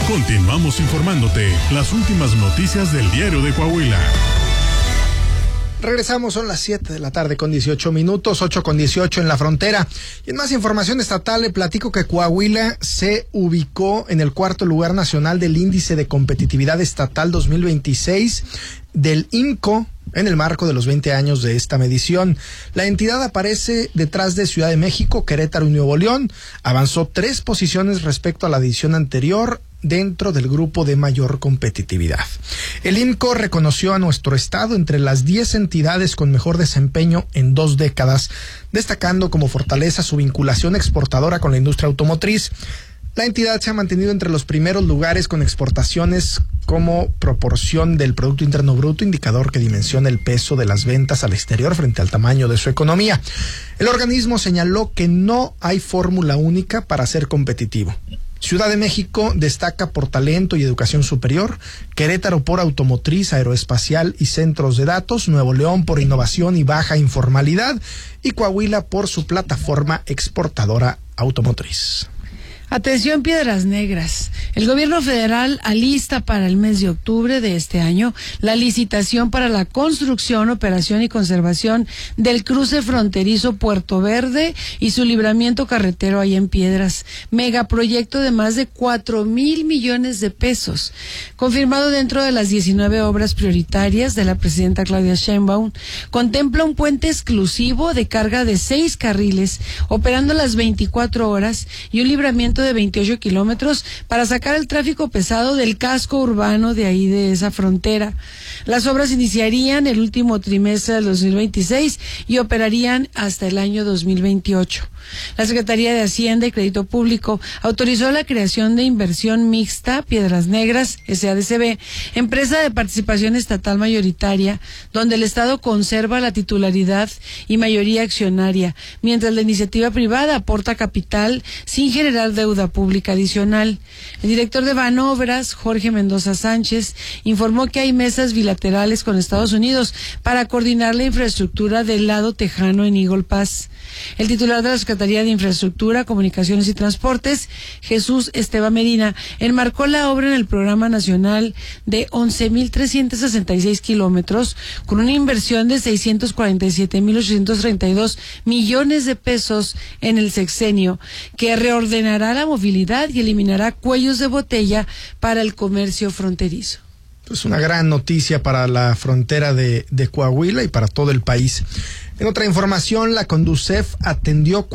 Continuamos informándote las últimas noticias del Diario de Coahuila. Regresamos, son las 7 de la tarde con 18 minutos, 8 con 18 en la frontera. Y en más información estatal le platico que Coahuila se ubicó en el 4º lugar nacional del Índice de Competitividad Estatal 2026 del INCO en el marco de los 20 años de esta medición. La entidad aparece detrás de Ciudad de México, Querétaro y Nuevo León. Avanzó 3 posiciones respecto a la edición anterior dentro del grupo de mayor competitividad. El INCO reconoció a nuestro estado entre las 10 entidades con mejor desempeño en 2 décadas, destacando como fortaleza su vinculación exportadora con la industria automotriz. La entidad se ha mantenido entre los primeros lugares con exportaciones como proporción del Producto Interno Bruto, indicador que dimensiona el peso de las ventas al exterior frente al tamaño de su economía. El organismo señaló que no hay fórmula única para ser competitivo. Ciudad de México destaca por talento y educación superior, Querétaro por automotriz, aeroespacial y centros de datos, Nuevo León por innovación y baja informalidad y Coahuila por su plataforma exportadora automotriz. Atención, Piedras Negras. El gobierno federal alista para el mes de octubre de este año la licitación para la construcción, operación y conservación del cruce fronterizo Puerto Verde y su libramiento carretero ahí en Piedras. Megaproyecto de más de 4,000 millones de pesos. Confirmado dentro de las 19 obras prioritarias de la presidenta Claudia Sheinbaum, contempla un puente exclusivo de carga de 6 carriles, operando las 24 horas y un libramiento de 28 kilómetros para sacar el tráfico pesado del casco urbano de ahí de esa frontera. Las obras iniciarían el último trimestre del 2026 y operarían hasta el año 2028. La Secretaría de Hacienda y Crédito Público autorizó la creación de Inversión Mixta Piedras Negras, SADCB, empresa de participación estatal mayoritaria, donde el Estado conserva la titularidad y mayoría accionaria, mientras la iniciativa privada aporta capital sin generar deuda pública adicional. El director de Banobras, Jorge Mendoza Sánchez, informó que hay mesas bilaterales con Estados Unidos para coordinar la infraestructura del lado tejano en Eagle Pass. El titular de la Secretaría de Infraestructura, Comunicaciones y Transportes, Jesús Esteban Medina, enmarcó la obra en el Programa Nacional de 11,366 kilómetros con una inversión de 647,832 millones de pesos en el sexenio, que reordenará la movilidad y eliminará cuellos de botella para el comercio fronterizo. Es una gran noticia para la frontera de Coahuila y para todo el país. En otra información, la Conducef atendió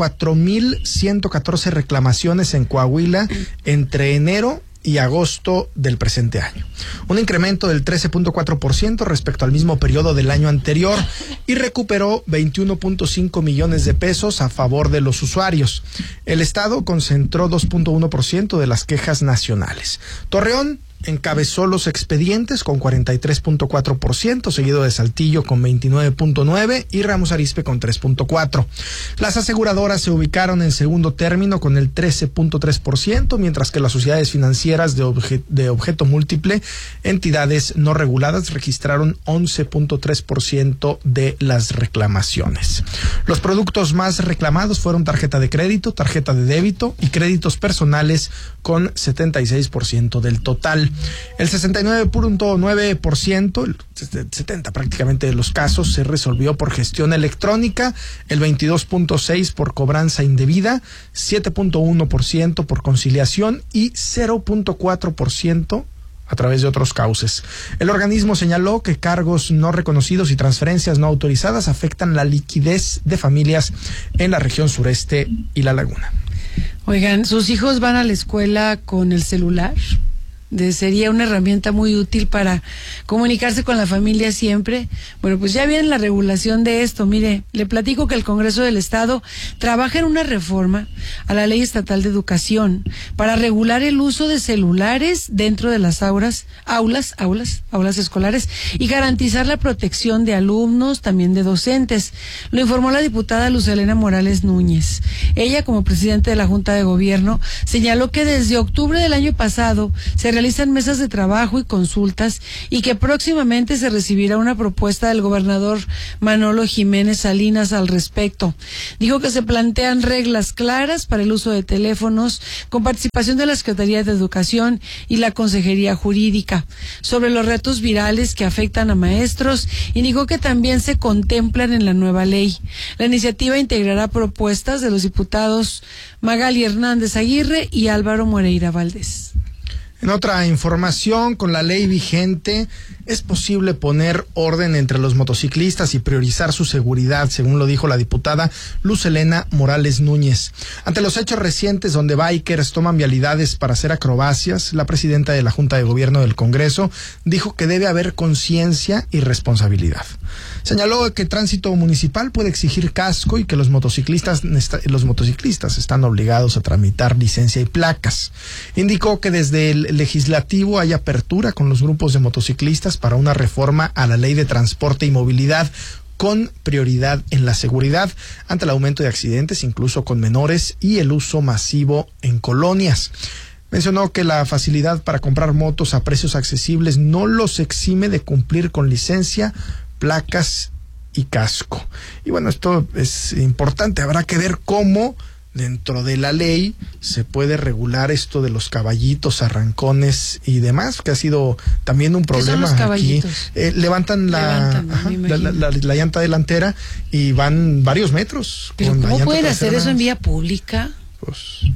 4,114 reclamaciones en Coahuila entre enero y agosto del presente año. Un incremento del 13.4% respecto al mismo periodo del año anterior y recuperó 21.5 millones de pesos a favor de los usuarios. El Estado concentró 2.1% de las quejas nacionales. Torreón encabezó los expedientes con 43.4%, seguido de Saltillo con 29.9% y Ramos Arizpe con 3.4%. Las aseguradoras se ubicaron en segundo término con el 13.3%, mientras que las sociedades financieras de objeto múltiple, entidades no reguladas, registraron 11.3% de las reclamaciones. Los productos más reclamados fueron tarjeta de crédito, tarjeta de débito y créditos personales con 76% del total. El 69.9%, el 70% prácticamente de los casos se resolvió por gestión electrónica, el 22.6% por cobranza indebida, 7.1% por conciliación y 0.4% a través de otros cauces. El organismo señaló que cargos no reconocidos y transferencias no autorizadas afectan la liquidez de familias en la región sureste y la laguna. Oigan, ¿sus hijos van a la escuela con el celular? Sería una herramienta muy útil para comunicarse con la familia siempre. Bueno, pues ya viene la regulación de esto. Mire, le platico que el Congreso del Estado trabaja en una reforma a la Ley Estatal de Educación para regular el uso de celulares dentro de las aulas escolares y garantizar la protección de alumnos, también de docentes. Lo informó la diputada Luz Helena Morales Núñez. Ella, como presidente de la Junta de Gobierno, señaló que desde octubre del año pasado se realizan mesas de trabajo y consultas y que próximamente se recibirá una propuesta del gobernador Manolo Jiménez Salinas al respecto. Dijo que se plantean reglas claras para el uso de teléfonos con participación de la Secretaría de Educación y la Consejería Jurídica. Sobre los retos virales que afectan a maestros, indicó que también se contemplan en la nueva ley. La iniciativa integrará propuestas de los diputados Magali Hernández Aguirre y Álvaro Moreira Valdés. En otra información, con la ley vigente, es posible poner orden entre los motociclistas y priorizar su seguridad, según lo dijo la diputada Luz Helena Morales Núñez. Ante los hechos recientes donde bikers toman vialidades para hacer acrobacias, la presidenta de la Junta de Gobierno del Congreso dijo que debe haber conciencia y responsabilidad. Señaló que Tránsito Municipal puede exigir casco y que los motociclistas están obligados a tramitar licencia y placas. Indicó que desde el Legislativo hay apertura con los grupos de motociclistas para una reforma a la Ley de Transporte y Movilidad con prioridad en la seguridad ante el aumento de accidentes, incluso con menores, y el uso masivo en colonias. Mencionó que la facilidad para comprar motos a precios accesibles no los exime de cumplir con licencia, placas y casco. Y bueno, esto es importante, habrá que ver cómo dentro de la ley se puede regular esto de los caballitos, arrancones y demás, que ha sido también un problema. ¿Qué son los caballitos? Aquí. Levantan la llanta delantera y van varios metros. ¿Pero con cómo pueden hacer eso en vía pública? Pues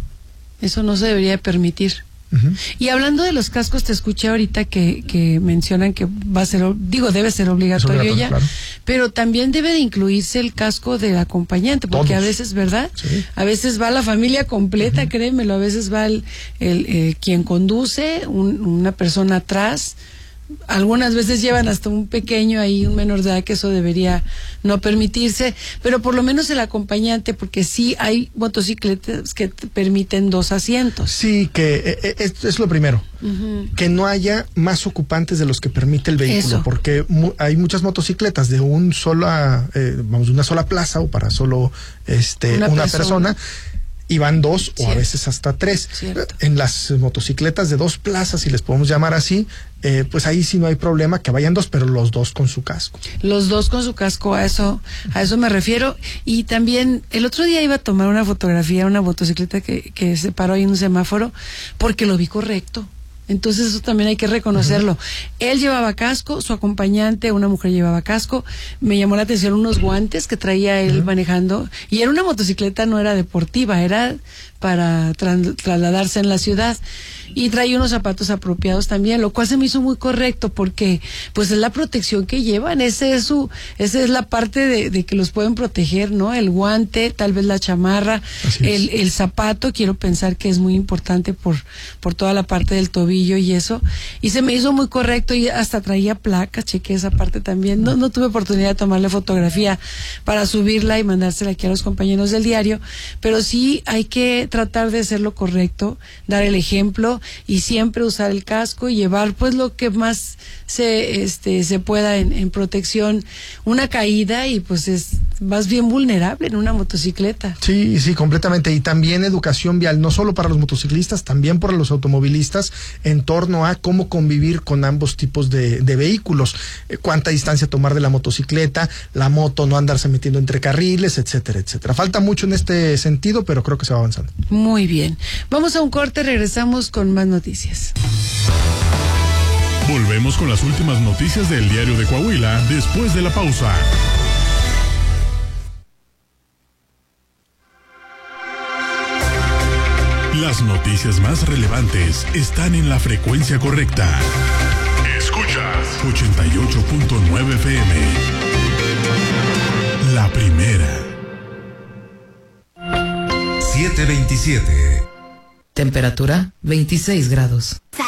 eso no se debería permitir. Y hablando de los cascos, te escuché ahorita que mencionan que va a ser, debe ser obligatorio ya, claro. Pero también debe de incluirse el casco del acompañante, porque todos. A veces, ¿verdad? Sí. A veces va la familia completa, créemelo, a veces va quien conduce, una persona atrás. Algunas veces llevan hasta un pequeño ahí, un menor de edad, que eso debería no permitirse, pero por lo menos el acompañante, porque sí hay motocicletas que permiten 2 asientos. Sí, que es lo primero, que no haya más ocupantes de los que permite el vehículo, porque hay muchas motocicletas de una sola plaza o para solo una persona. Y van 2 o a veces hasta 3. Cierto. En las motocicletas de 2 plazas, si les podemos llamar así, pues ahí sí no hay problema que vayan 2, pero los 2 con su casco. Los 2 con su casco, a eso me refiero. Y también el otro día iba a tomar una fotografía, una motocicleta que se paró ahí en un semáforo, porque lo vi correcto. Entonces eso también hay que reconocerlo. Él llevaba casco, su acompañante, una mujer llevaba casco. Me llamó la atención unos guantes que traía él manejando, y era una motocicleta, no era deportiva, era para trasladarse en la ciudad, y traía unos zapatos apropiados también, lo cual se me hizo muy correcto, porque pues es la protección que llevan, esa es la parte de que los pueden proteger, ¿no? El guante, tal vez la chamarra, el zapato, quiero pensar que es muy importante por toda la parte del tobillo y eso, y se me hizo muy correcto, y hasta traía placas, chequé esa parte también. No tuve oportunidad de tomarle fotografía para subirla y mandársela aquí a los compañeros del diario, pero sí hay que tratar de hacer lo correcto, dar el ejemplo y siempre usar el casco y llevar pues lo que más se pueda en protección. Una caída y pues vas bien vulnerable en una motocicleta. Sí, completamente. Y también educación vial, no solo para los motociclistas, también para los automovilistas, en torno a cómo convivir con ambos tipos de vehículos, cuánta distancia tomar de la motocicleta, la moto, no andarse metiendo entre carriles, etcétera, etcétera. Falta mucho en este sentido, pero creo que se va avanzando. Muy bien. Vamos a un corte, regresamos con más noticias. Volvemos con las últimas noticias del Diario de Coahuila después de la pausa. Las noticias más relevantes están en la frecuencia correcta. Escuchas 88.9 FM. La primera. 7:27. Temperatura 26 grados.